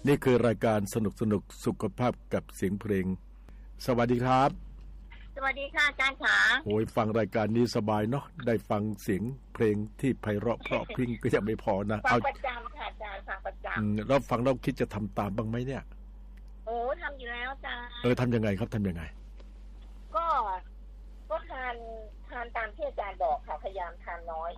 นี่คือรายการสนุกสุขภาพกับเสียงเพลงสวัสดีครับสวัสดีค่ะอาจารย์ขาโอ้ยฟังรายการนี้สบายเนาะได้ฟังเสียงเพลงที่ไพเราะเพราะพริ้งก็ยังไม่พอนะฟังประจำค่ะอาจารย์ฟังประจำแล้วฟังเราคิดจะทำตามบ้างไหมเนี่ยโอ้ทำอยู่แล้วอาจารย์ทำยังไงครับทำยังไงก็ทานตามที่อาจารย์บอกค่ะพยายามทานน้อย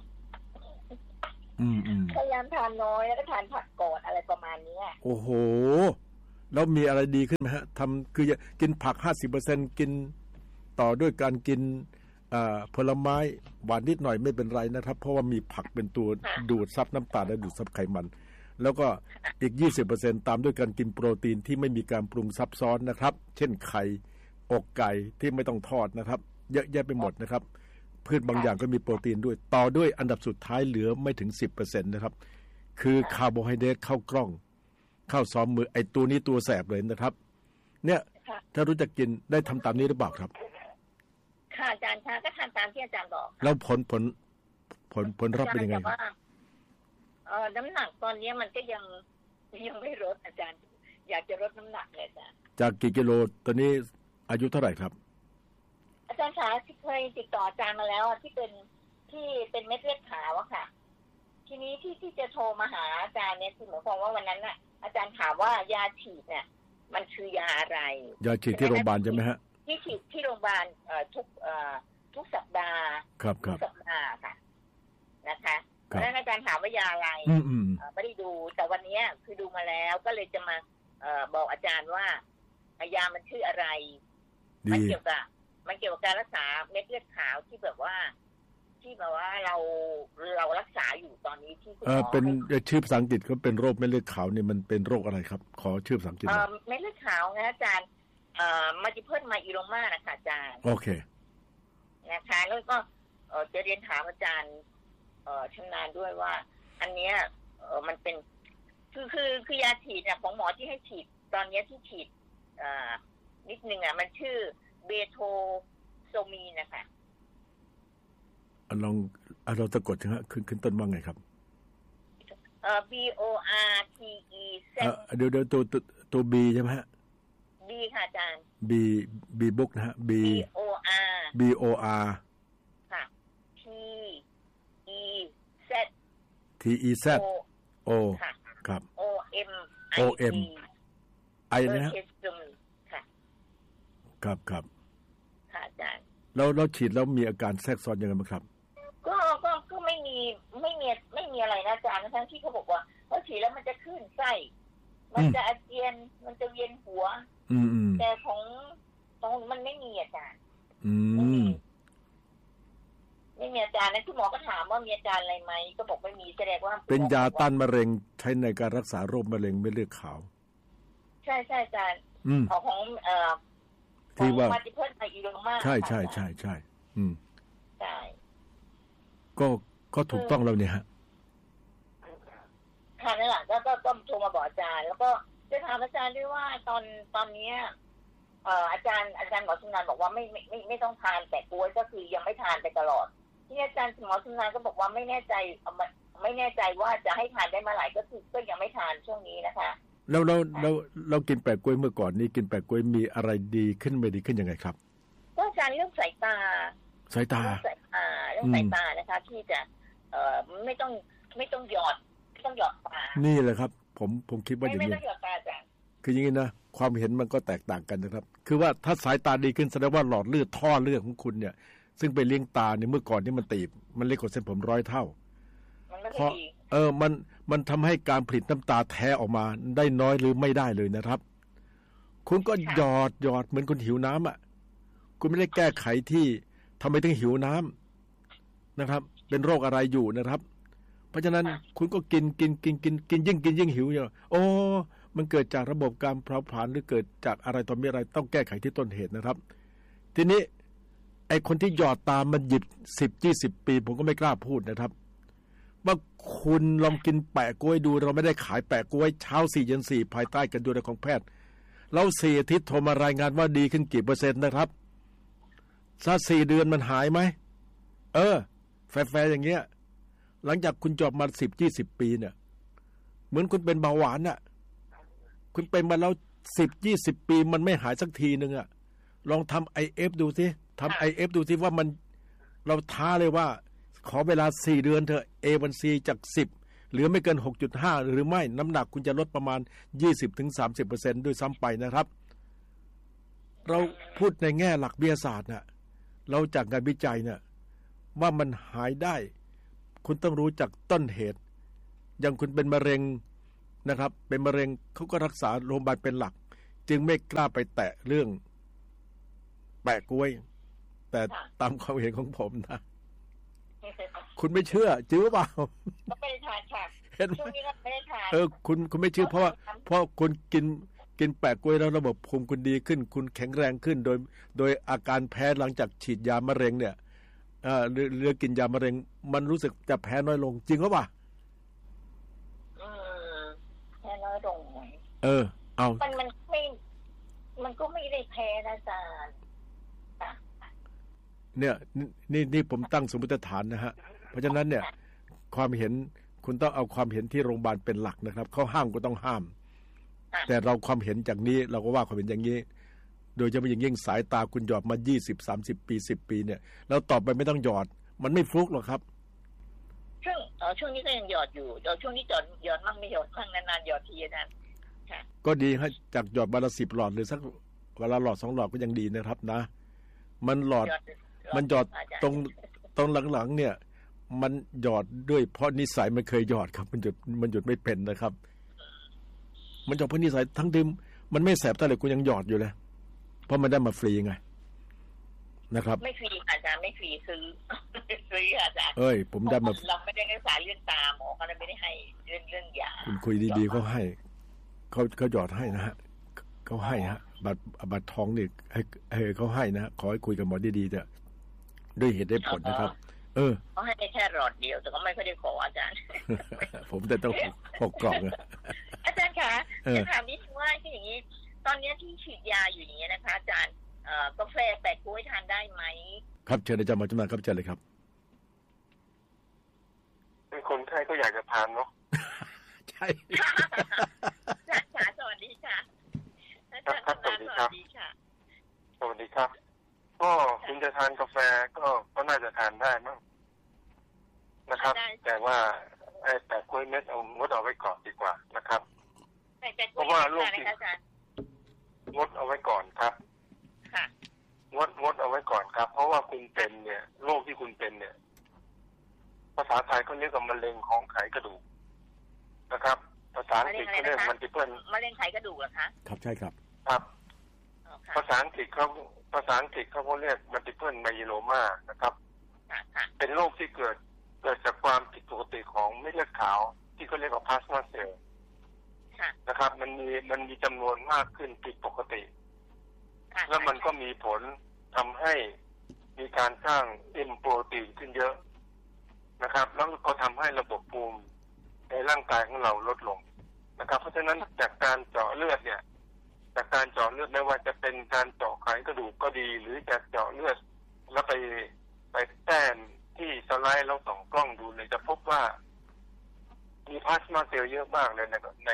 พยายามทานน้อยแล้วก็ทานผักก่อนอะไรประมาณนี้โอ้โหแล้วมีอะไรดีขึ้นไหมฮะทำคือกินผัก 50% กินต่อด้วยการกินผลไม้หวานนิดหน่อยไม่เป็นไรนะครับเพราะว่ามีผักเป็นตัวดูดซับน้ำตาลและดูดซับไขมันแล้วก็อีก 20% ตามด้วยการกินโปรตีนที่ไม่มีการปรุงซับซ้อนนะครับเช่นไข่อกไก่ที่ไม่ต้องทอดนะครับเยอะแยะไปหมดนะครับพืชบางอย่างก็มีโปรตีนด้วยต่อด้วยอันดับสุดท้ายเหลือไม่ถึง 10% นะครับคือคาร์โบไฮเดรตเข้ากล้องเข้าซ้อมมือไอตัวนี้ตัวแสบเลยนะครับเนี่ยถ้ารู้จักกินได้ทำตามนี้หรือเปล่าครับค่ะอาจารย์คะก็ทำตามที่อาจารย์บอกแล้วผลรับเป็นยังไงครับน้ำหนักตอนนี้มันก็ยังไม่ลดอาจารย์อยากจะลดน้ำหนักเลยจ้ะจากกี่กิโลตอนนี้อายุเท่าไหร่ครับอาจารย์คะที่เคยติดต่ออาจารย์มาแล้วที่เป็นเม็ดเลือดขาวอะค่ะทีนี้ที่จะโทรมาหาอาจารย์เนี่ยคือหมายความว่าวันนั้นน่ะอาจารย์ถามว่ายาฉีดเนี่ยมันคือยาอะไรยาฉีดที่โรงพยาบาลใช่ไหมฮะที่ฉีดที่โรงพยาบาลทุกสัปดาห์ครับสัปดาห์ค่ะนะคะแล้วอาจารย์ถามว่ายาอะไรไม่ได้ดูแต่วันนี้คือดูมาแล้วก็เลยจะมาบอกอาจารย์ว่ายามันชื่ออะไรมันเกี่ยวกับการรักษาเม็ดเลือดขาวที่แบบว่าเรารักษาอยู่ตอนนี้ที่คุณหมอเป็นชื่อภาษาอังกฤษก็เป็นโรคเม็ดเลือดขาวเนี่ยมันเป็นโรคอะไรครับขอชื่อภาษาอังกฤษเม็ดเลือดขาวนะอาจารย์มัลติเพิลไมโลมานะคะอาจารย์โอเคนะคะแล้วก็จะเรียนถามอาจารย์ชำนาญด้วยว่าอันเนี้ยมันเป็นคือยาฉีดเนี่ยของหมอที่ให้ฉีดตอนนี้ที่ฉีดนิดนึงมันชื่อเบโทโซมีนนะคะลองเราสะกดนะฮะขึ้นต้นว่าไงครับ B O R T E Z เดี๋ยวตัว B ใช่ไหมฮะ B ค่ะอาจารย์ B บุ๊กนะฮะ B O R ค่ะ T E Z T E Z O ครับ O M I นะฮะค่ะครับค่ะอาจารย์เราฉีดแล้วมีอาการแทรกซ้อนยังไงบ้างครับก็ไม่มีอะไรนะอาจารย์ทั้งที่เขาบอกว่าพอฉีดแล้วมันจะคลื่นไส้มันจะอาเจียนมันจะเวียนหัวแต่ของมันไม่มีอาจารย์ไม่มีอาจารย์นะที่หมอก็ถามว่ามีอาจารย์อะไรไหมก็บอกไม่มีแสดงว่าเป็นยาต้านมะเร็งใช้ในการรักษาโรคมะเร็งเม็ดเลือดขาวใช่อาจารย์ของที่ว่ามัลติเพิลไมโลมาใช่ใช่ก็ถูกต้องแล้วเนี่ยฮะค่ะนั่นแหละก็โทรมาบอกอาจารย์แล้วก็จะถามอาจารย์ด้วยว่าตอนนี้อาจารย์หมอชำนาญบอกว่าไม่ต้องทานแต่กล้วยก็คือยังไม่ทานไปตลอดที่อาจารย์หมอชำนาญก็บอกว่าไม่แน่ใจว่าจะให้ทานได้เมื่อไหร่ก็คือก็ยังไม่ทานช่วงนี้นะคะแล้วเรากินแปะกล้วยเมื่อก่อนนี้กินแปะกล้วยมีอะไรดีขึ้นไม่ดีขึ้นยังไงครับก็อาจารย์เรื่องสายตาเรื่องสายตานะคะที่จะไม่ต้องหยอดตานี่แหละครับผมคิดว่าอย่างนี้ไม่ต้องหยอดตาจ้ะคืออย่างนี้นะความเห็นมันก็แตกต่างกันนะครับคือว่าถ้าสายตาดีขึ้นแสดงว่าหลอดเลือดท่อเลือดของคุณเนี่ยซึ่งไปเลี้ยงตาเนี่ยเมื่อก่อนนี่มันตีบมันเล็กกว่าเส้นผม100 เท่าเพราะมันทำให้การผลิตน้ำตาแท้ออกมาได้น้อยหรือไม่ได้เลยนะครับคุณก็หยอดเหมือนคุณหิวน้ำอ่ะคุณไม่ได้แก้ไขที่ทำไมถึงหิวน้ำนะครับเป็นโรคอะไรอยู่นะครับเพราะฉะนั้นคุณก็กินยิ่งกินยิ่งหิวอยู่มันเกิดจากระบบการเผาผลาญหรือเกิดจากอะไรต่อมีอะไรต้องแก้ไขที่ต้นเหตุนะครับทีนี้ไอ้คนที่หยอดตามมันหยิบ10-20 ปีผมก็ไม่กล้าพูดนะครับว่าคุณลองกินแปะกล้วยดูเราไม่ได้ขายแปะกล้วยเช้า4 เย็น 4ภายใต้การดูแลของแพทย์เรา4 อาทิตย์โทรมารายงานว่าดีขึ้นกี่เปอร์เซ็นต์นะครับถ้า4 เดือนมันหายไหมแฟร์อย่างเงี้ยหลังจากคุณจบมา10-20 ปีเนี่ยเหมือนคุณเป็นเบาหวานน่ะคุณเป็นมาแล้ว10-20 ปีมันไม่หายสักทีนึงอะลองทำ IF ดูสิทำ IF ดูสิว่ามันเราท้าเลยว่าขอเวลา4 เดือนเถอะ A1C จาก10เหลือไม่เกิน 6.5 หรือไม่น้ำหนักคุณจะลดประมาณ 20-30% ด้วยซ้ำไปนะครับเราพูดในแง่หลักวิทยาศาสตร์น่ะเราจากงานวิจัยเนี่ยว่ามันหายได้คุณต้องรู้จักต้นเหตุอย่างคุณเป็นมะเร็งนะครับเป็นมะเร็งเขาก็รักษาโรงพยาบาลเป็นหลักจึงไม่กล้าไปแตะเรื่องแปะกล้วยแต่ตามความเห็นของผมนะคุณไม่เชื่อจริงหรือเปล่าก็ไม่ได้ทานค่ะช่วงนี้ก็ไม่ได้ทานคุณไม่เชื่อเพราะคุณกินแปะกล้วยแล้วระบบภูมิคุณดีขึ้นคุณแข็งแรงขึ้นโดยอาการแพ้หลังจากฉีดยามะเร็งเนี่ยเรือกินยามะเร็งมันรู้สึกจะแพ้น้อยลงจริงหรือเปล่าแพ้น้อยลงเอามันก็ไม่ได้แพ้นะอาจารย์เนี่ยนี่ผมตั้งสมมติฐานนะฮะเพราะฉะนั้นเนี่ยความเห็นคุณต้องเอาความเห็นที่โรงพยาบาลเป็นหลักนะครับเขาห้ามก็ต้องห้ามแต่เราความเห็นจากนี้เราก็ว่าความเห็นอย่างนี้โดยเฉพาะอย่างยิ่งสายตาคุณหยอดมา20-30 ปี10 ปีเนี่ยแล้วต่อไปไม่ต้องหยอดมันไม่ฟลุกหรอกครับช่วงนี้ก็ยังหยอดอยู่ช่วงนี้หยอดมั่งไม่หยอดมั่งนานๆหยอดทีนั้นค่ะก็ดีฮะจากหยอดวันละ10 หลอดหรือสักวันละหลอด2 หลอดก็ยังดีนะครับนะมันหยอดตรงหลังๆเนี่ยมันหยอดด้วยเพราะนิสัยมันเคยหยอดครับมันหยุดไม่เป็นนะครับมันหยอดเพราะนิสัยทั้งที่มันไม่แสบเท่าไหร่คุณยังหยอดอยู่เลยเพราะมันได้มาฟรีไงนะครับไม่ฟรีอาจารย์ไม่ฟรีซื้ออาจารย์ผมได้มาเราไม่ได้รักษาเรื่องตาหมอก็เลยไม่ได้ให้เรื่องยาคุณคุยดีๆเขาให้เขาหยอดให้นะฮะเขาให้ฮะบัตรทองนี่ให้เขาให้นะขอให้คุยกับหมอดีๆเถอะด้วยเหตุได้ผลนะครับเขาให้แค่หลอดเดียวแต่ก็ไม่ค่อยได้ขออาจารย์ผมแต่ต้อง6 กล่องอาจารย์คะจะถามนิดนึงว่าคืออย่างนี้ตอนนี้ที่ฉีดยาอยู่อย่างนี้นะคะอาจารย์กาแฟแปะกล้วยทานได้ไหมครับเชิญอาจารย์มาจำนวนครับเชิญเลยครับเป็นคนไข้ก็อยากจะทานเนาะใช่ค่ะสวัสดีค่ะครับสวัสดีครับสวัสดีครับก็คุณจะทานกาแฟก็น่าจะทานได้มั้งนะครับแต่ว่าไอ้แปะกล้วยเม็ดงดเอาไว้ก่อนดีกว่านะครับเพราะว่าโรคที่งดเอาไว้ก่อนครับงดเอาไว้ก่อนครับเพราะว่าคุณเป็นเนี่ยโรคที่คุณเป็นเนี่ยภาษาไทยเขาเรียกว่ามะเร็งของไขกระดูกนะครับภาษาอังกฤษเขาเรียกมันติเพิลมะเร็งไขกระดูกเหรอคะครับใช่ครับครับภาษาอังกฤษเขาเรียกมันติเพิลไมโลมานะครับเป็นโรคที่เกิดจากความผิดปกติของเม็ดเลือดขาวที่เขาเรียกว่าพลาสมาเซลล์นะครับมันมีจำนวนมากขึ้นผิดปกติแล้วมันก็มีผลทำให้มีการสร้างโปรตีนขึ้นเยอะนะครับแล้วก็ทำให้ระบบภูมิในร่างกายของเราลดลงนะครับเพราะฉะนั้นจากการเจาะเลือดเนี่ยจากการเจาะเลือดไม่ว่าจะเป็นการเจาะไขกระดูกก็ดีหรือจะเจาะเลือดแล้วไปแต้มที่สไลด์แล้วส่องกล้องดูเลยจะพบว่ามีพลาสมาเซลล์เยอะมากเลย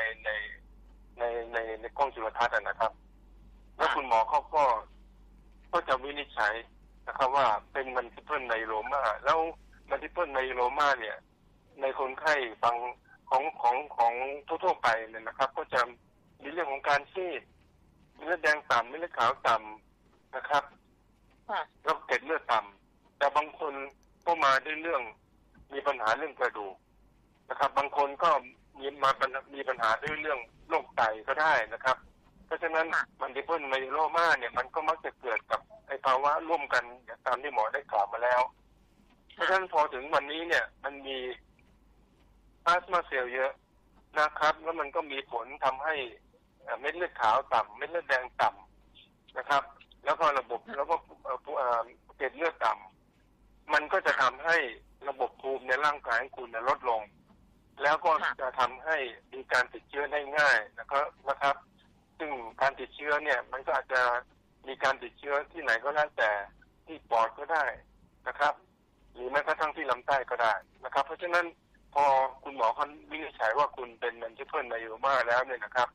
ในกล้องจุลทรรศน์นะครับแล้วคุณหมอเขาก็จะวินิจฉัยนะครับว่าเป็นมัลติเพิลไมโลมาแล้วมัลติเพิลไมโลมาเนี่ยในคนไข้ฟังของทั่วๆไปเนี่ยนะครับก็จะมีเรื่องของการซีดเม็ดเลือดแดงต่ำเม็ดเลือดขาวต่ำนะครับแล้วเกล็ดเลือดต่ำแต่บางคนก็มาด้วยเรื่องมีปัญหาเรื่องกระดูกนะครับบางคนก็มีปัญหาด้วยเรื่องโรคไตก็ได้นะครับเพราะฉะนั้นมัลติเพิลไมโลมาเนี่ยมันก็มักจะเกิดกับไอ้ภาวะร่วมกันตามที่หมอได้กล่าวมาแล้วเพราะฉะนั้นพอถึงวันนี้เนี่ยมันมีพลาสมาเซลล์เยอะนะครับแล้วมันก็มีผลทำให้เม็ดเลือดขาวต่ำเม็ดเลือดแดงต่ำนะครับแล้วก็ระบบแล้วก็เกล็ดเลือดต่ำมันก็จะทำให้ระบบภูมิในร่างกายของคุณลดลงแล้วก็จะทำให้มีการติดเชื้อได้ง่ายนะครับซึ่งการติดเชื้อเนี่ยมันก็อาจจะมีการติดเชื้อที่ไหนก็แล้วแต่ที่ปอดก็ได้นะครับหรือแม้กระทั่งที่ลำไส้ก็ได้นะครับเพราะฉะนั้นพอคุณหมอเขาวินิจฉัยว่าคุณเป็นมัลติเพิลไมโลมาแล้วเนี่ยนะครับ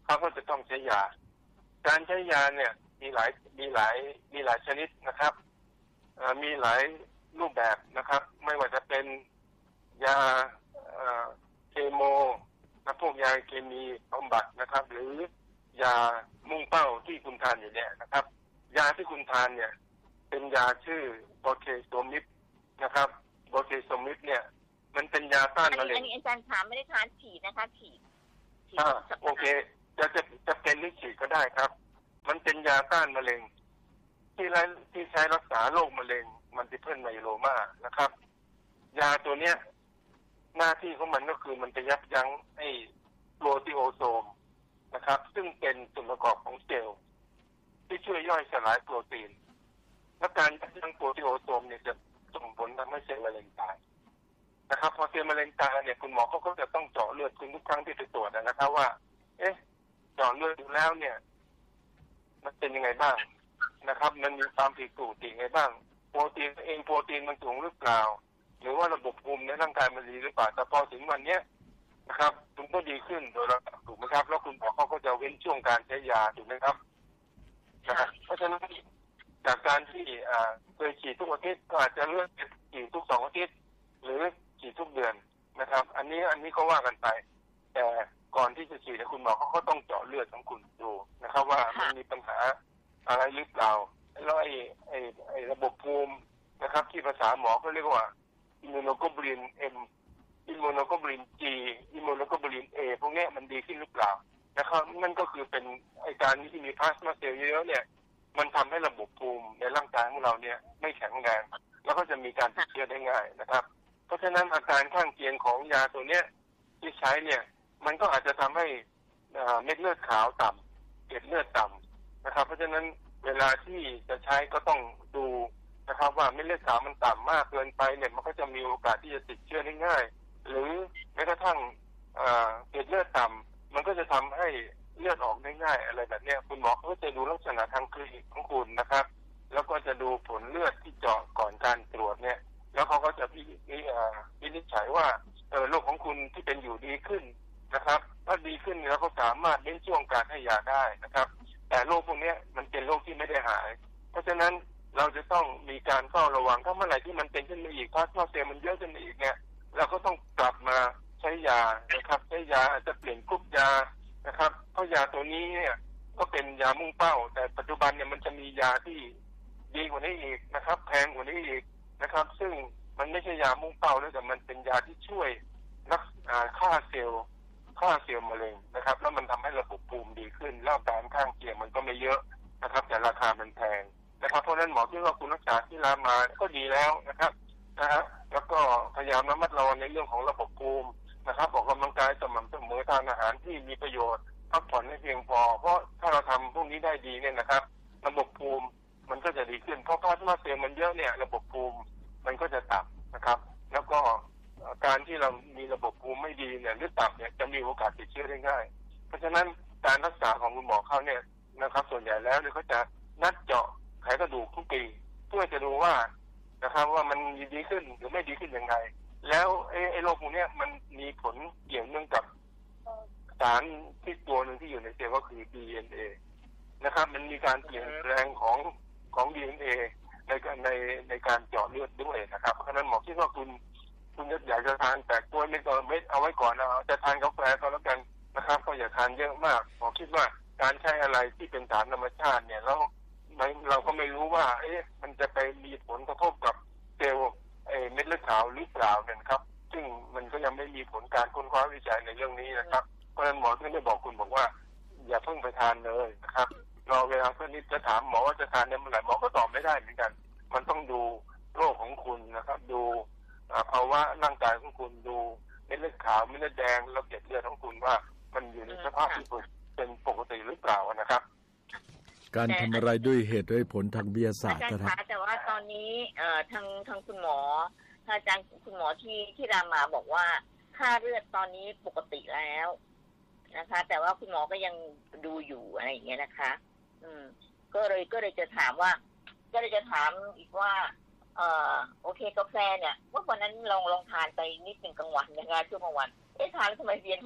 เขาก็จะต้องใช้ยาการใช้ยาเนี่ยมีหลายชนิดนะครับมีหลายรูปแบบนะครับไม่ว่าจะเป็นยาเคมีพวกยาเคมีบำบัดนะครับหรือยามุ่งเป้าที่คุณทานอยู่เนี่ยนะครับยาที่คุณทานเนี่ยเป็นยาชื่อบอเคโซมิปนะครับบอเคโซมิปเนี่ยมันเป็นยาต้านมะเร็งอันนี้อาจารย์ถามไม่ได้ทานฉีดนะคะฉีดโอเคจะเป็นหรือฉีดก็ได้ครับมันเป็นยาต้านมะเร็งที่ใช้รักษาโรคมะเร็งมัลติเพิลไมโลมานะครับยาตัวเนี้ยหน้าที่ของมันก็คือมันจะยับยั้งไอ้โปรตีโอโซมนะครับซึ่งเป็นส่วนประกอบของเซลล์ที่ช่วยย่อยสลายโปรตีนและการยับยั้งโปรตีโอโซมเนี่ยจะส่งผลทำให้เซลล์มะเร็งตายนะครับพอเซลล์มะเร็งตายเนี่ยคุณหมอเขาก็จะต้องเจาะเลือดคุณทุกครั้งที่ไปตรวจนะครับว่าเจาะเลือดดูแล้วเนี่ยมันเป็นยังไงบ้างนะครับมันมีความผิดปกติไงบ้างโปรตีนมันสูงหรือเปล่าหรือว่าระบบภูมิในร่างกายมันดีหรือเปล่าแต่พอถึงวันนี้นะครับคุณก็ดีขึ้นโดยระดับถูกไหมครับแล้วคุณหมอเขาก็จะเว้นช่วงการใช้ยาถูกไหมครับนะครับเพราะฉะนั้นจากการที่เคยฉีดทุกอาทิตย์ก็อาจจะเลือกฉีดทุก2 อาทิตย์หรือฉีดทุกเดือนนะครับอันนี้ก็ว่ากันไปแต่ก่อนที่จะฉีดคุณหมอเขาก็ต้องเจาะเลือดของคุณดูนะครับว่ามันมีปัญหาอะไรหรือเปล่าแล้วไอ้ระบบภูมินะครับที่ภาษาหมอเขาเรียกว่าอิมมูโนโกลบูลิน M อิมมูโนโกลบูลิน G อิมมูโนโกลบูลิน A พวกนี้มันดีขึ้นหรือเปล่านะครับนั่นก็คือเป็นไอ้การที่มีพลาสมาเซลล์เยอะๆเนี่ยมันทำให้ระบบภูมิในร่างกายของเราเนี่ยไม่แข็งแรงแล้วก็จะมีการติดเชื้อได้ง่ายนะครับเพราะฉะนั้นอาการข้างเคียงของยาตัวเนี้ยที่ใช้เนี่ยมันก็อาจจะทำให้เม็ดเลือดขาวต่ำเกล็ดเลือดต่ำนะครับเพราะฉะนั้นเวลาที่จะใช้ก็ต้องดูนะครับว่าเม็ดเลือดขาวมันต่ำมากเกินไปเนี่ยมันก็จะมีโอกาสที่จะติดเชื้อได้ง่ายหรือแม้กระทั่งเกล็ดเลือดต่ำมันก็จะทำให้เลือดออกได้ง่ายอะไรแบบนี้คุณหมอเขาก็จะดูลักษณะทางคลินิกของคุณนะครับแล้วก็จะดูผลเลือดที่เจาะก่อนการตรวจเนี่ยแล้วเขาก็จะวินิจฉัยว่าโรคของคุณที่เป็นอยู่ดีขึ้นนะครับถ้าดีขึ้นแล้วก็สามารถเว้นช่วงการให้ยาได้นะครับแต่โรคพวกนี้มันเป็นโรคที่ไม่ได้หายเพราะฉะนั้นเราจะต้องมีการเฝ้าระวังถ้าเมื่อไหร่ที่มันเป็นขึ้นมาอีกพลาสมาเซลล์มันเยอะขึ้นมาอีกเนี่ยเราก็ต้องกลับมาใช้ยานะครับใช้ยาอาจจะเปลี่ยนกรุ๊ปยานะครับเพราะยาตัวนี้เนี่ยก็เป็นยามุ่งเป้าแต่ปัจจุบันเนี่ยมันจะมียาที่ดีกว่านี้อีกนะครับแพงกว่านี้อีกนะครับซึ่งมันไม่ใช่ยามุ่งเป้าแล้วแต่มันเป็นยาที่ช่วยฆ่าเซลล์มะเร็งนะครับแล้วมันทำให้ระบบภูมิดีขึ้นแล้วการข้างเคียงมันก็ไม่เยอะนะครับแต่ราคามันแพงนะครับเพราะฉะนั้นหมอคิดว่าคุณรักษาที่รามาก็ดีแล้วนะครับแล้วก็พยายามระมัดระวังในเรื่องของระบบภูมินะครับออกกำลังกายสม่ำเสมอทานอาหารที่มีประโยชน์พักผ่อนให้เพียงพอเพราะถ้าเราทำพวกนี้ได้ดีเนี่ยนะครับระบบภูมิมันก็จะดีขึ้นเพราะพลาสมาเซลล์มันเยอะเนี่ยระบบภูมิมันก็จะต่ำนะครับแล้วก็การที่เรามีระบบภูมิไม่ดีเนี่ยหรือต่ำเนี่ยจะมีโอกาสติดเชื้อได้ง่ายเพราะฉะนั้นการรักษาของคุณหมอเขาเนี่ยนะครับส่วนใหญ่แล้วเขาจะนัดเจาะไขกระดูกทุกปีเพื่อจะดูว่านะครับว่ามันดีขึ้นหรือไม่ดีขึ้นยังไงแล้วไอ้โรคพวกนี้มันมีผลเกี่ยวเนื่องกับสารที่ตัวหนึ่งที่อยู่ในเซลล์ก็คือ DNA นะครับมันมีการเปลี่ยนแปลงของ DNA ในการเจาะเลือดด้วยนะครับเพราะฉะนั้นหมอคิดว่าคุณอยากจะทานแต่ตัวเม็ดเอาไว้ก่อนนะจะทานกาแฟก็แล้วกันนะครับก็อย่าทานเยอะมากหมอคิดว่าการใช้อะไรที่เป็นสารธรรมชาติเนี่ยแล้วเราก็ไม่รู้ว่ามันจะไปมีผลกระทบกับเซลล์เม็ดเลือดขาวหรือเปล่าเนี่ยครับซึ่งมันก็ยังไม่มีผลการค้นคว้าวิจัยในเรื่องนี้นะครับเพราะฉะนั้นหมอถึงได้บอกคุณบอกว่าอย่าเพิ่งไปทานเลยนะครับรอเวลาเพื่อนนิดจะถามหมอว่าจะทานได้เมื่อไหร่หมอก็ตอบไม่ได้เหมือนกันมันต้องดูโรคของคุณนะครับดูภาวะร่างกายของคุณดูเม็ดเลือดขาวเม็ดเลือดแดงแล้วเกล็ดเลือดของคุณว่ามันอยู่ในสภาพที่เป็นปกติหรือเปล่านะครับการทำอะไรด้วยเหตุด้วยผลทางวิทยาศาสตร์นะครับแต่ว่าตอนนี้ทางคุณหมออาจารย์คุณหมอที่รามาบอกว่าค่าเลือดตอนนี้ปกติแล้วนะคะแต่ว่าคุณหมอก็ยังดูอยู่อะไรอย่างเงี้ยนะคะก็เลยจะถามอีกว่าโอเคกาแฟเนี่ยเมื่อวันนั้นลองทานไปนิดนึงกลางวันนะคะช่วงกลางวันทานแล้วทำไมเวียนหัว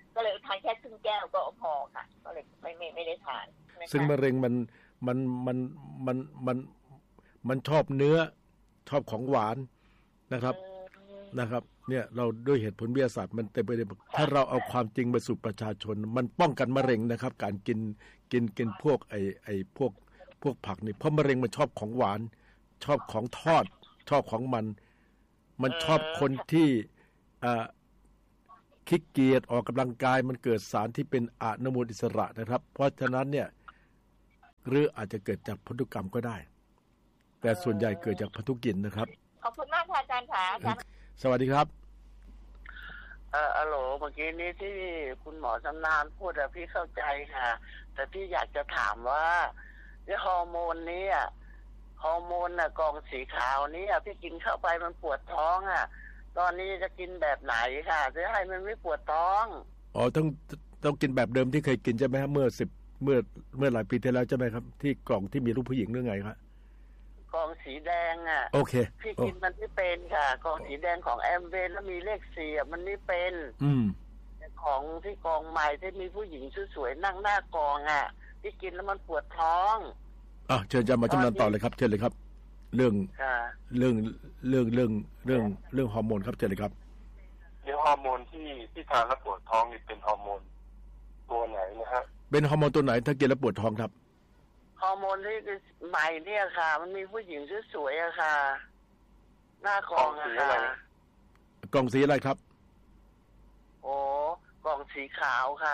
ก็เลยทานแค่ครึ่งแก้วก็พอค่ะก็เลยไม่ได้ทานซึ่งมะเร็งมันชอบเนื้อชอบของหวานนะครับเนี่ยเราด้วยเหตุผลวิทยาศาสตร์มันเต็มไปด้วยถ้าเราเอาความจริงมาสู่ประชาชนมันป้องกันมะเร็งนะครับการกินพวกพวกผักนี่เพราะมะเร็งมันชอบของหวานชอบของทอดชอบของมันชอบคนที่ขี้เกียจออกกำลังกายมันเกิดสารที่เป็นอนุมูลอิสระนะครับเพราะฉะนั้นเนี่ยหรืออาจจะเกิดจากพันธุกรรมก็ได้แต่ส่วนใหญ่เกิดจากพันธุกินนะครับขอบคุณมากค่ะอาจารย์ค่ะสวัสดีครับฮัลโหลเมื่อกี้นี้ที่คุณหมอชำนาญพูดพี่เข้าใจค่ะแต่พี่อยากจะถามว่าฮอร์โมนนี้ฮอร์โมนกล่องสีขาวนี้พี่กินเข้าไปมันปวดท้องตอนนี้จะกินแบบไหนค่ะจะให้มันไม่ปวดท้องอ๋อต้องกินแบบเดิมที่เคยกินใช่ไหมครับเมื่อหลายปีที่แล้วใช่ไหมครับที่กล่องที่มีรูปผู้หญิงหรือไงครับกล่องสีแดงโอเคพี่กินมันไม่เป็นค่ะกล่องสีแดงของแอมเวย์แล้วมีเลข4มันไม่เป็นของที่กล่องใหม่ที่มีผู้หญิงสวยๆนั่งหน้ากล่องพี่กินแล้วมันปวดท้องเชิญอาจารย์มาชำนาญต่อเลยครับเชิญเลยครับเรื่องฮอร์โมนครับเชิญเลยครับเรื่องฮอร์โมนที่ทานแล้วปวดท้องนี่เป็นฮอร์โมนตัวไหนนะฮะเป็นฮอร์โมนตัวไหนถ้ากินแล้วปวดท้องครับฮอร์โมนที่ใหม่เนี่ยค่ะมันมีผู้หญิงสวยๆค่ะหน้ากล่องค่ะกล่องสีอะไรครับโอ้กล่องสีขาวค่ะ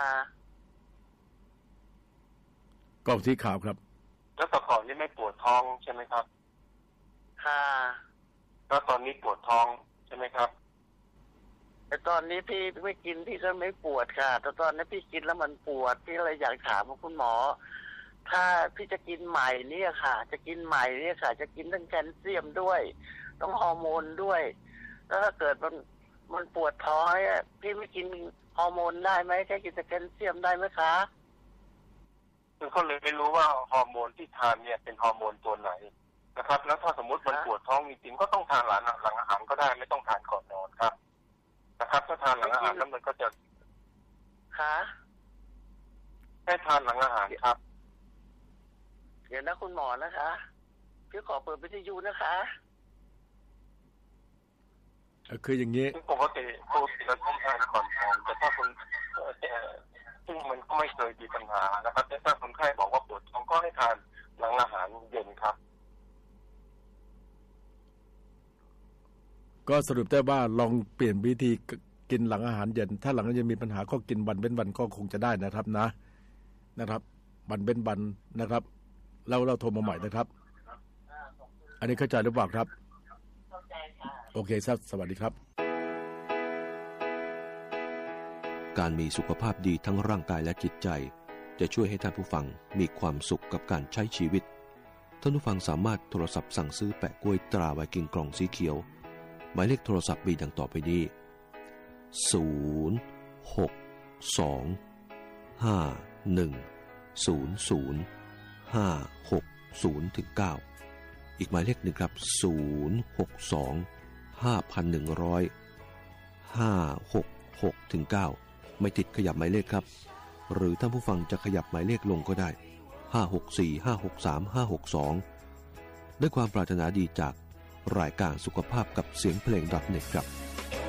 กล่องสีขาวครับแล้วแต่ก่อนนี่ไม่ปวดท้องใช่ไหมครับค่ะแล้วตอนนี้ปวดท้องใช่ไหมครับแต่ตอนนี้พี่ไม่กินพี่ก็ไม่ปวดค่ะแต่ตอนนี้พี่กินแล้วมันปวดพี่เลยอยากถามคุณหมอถ้าพี่จะกินใหม่เนี่ยค่ะจะกินใหม่เนี่ยค่ะจะกินทั้งแคลเซียมด้วยต้องฮอร์โมนด้วยแล้วถ้าเกิดมันปวดท้องพี่ไม่กินฮอร์โมนได้ไหมแค่กินแต่แคลเซียมได้ไหมคะคือเขาเลยไม่รู้ว่าฮอร์โมนที่ทานเนี่ยเป็นฮอร์โมนตัวไหนนะครับแล้วถ้าสมมติมันปวดท้องจริงๆก็ต้องทานหลังอาหารก็ได้ไม่ต้องทานก่อนนอนครับนะครับถ้าทานหลังอาหารแล้วมันก็จะให้ทานหลังอาหารครับเดี๋ยวนะคุณหมอนะคะพี่ขอเปิดวิทยุนะคะคืออย่างนี้ปกติเราต้องทานก่อนนอนแต่ถ้าคุณซึ่งมันก็ไม่เคยมีปัญหานะครับแต่ถ้าคนไข้บอกว่าปวดท้องก็ให้ทานหลังอาหารเย็นครับก็สรุปได้ว่าลองเปลี่ยนวิธีกินหลังอาหารเย็นถ้าหลังอาหารเย็นมีปัญหาก็กินวันเว้นวันก็คงจะได้นะครับนะครับวันเว้นวันนะครับเราโทรมาใหม่นะครับอันนี้เข้าใจหรือเปล่าครับเข้าใจค่ะโอเคครับสวัสดีครับการมีสุขภาพดีทั้งร่างกายและจิตใจจะช่วยให้ท่านผู้ฟังมีความสุขกับการใช้ชีวิตท่านผู้ฟังสามารถโทรศัพท์สั่งซื้อแปะกล้วยตราไวกิ้งกล่องสีเขียวหมายเลขโทรศัพท์มีดังต่อไปนี้062-510-0560-9อีกหมายเลขหนึ่งครับ062-510-566-9ไม่ติดขยับหมายเลขครับหรือท่านผู้ฟังจะขยับหมายเลขลงก็ได้564-563-562ด้วยความปรารถนาดีจากรายการสุขภาพกับเสียงเพลง.net ครับ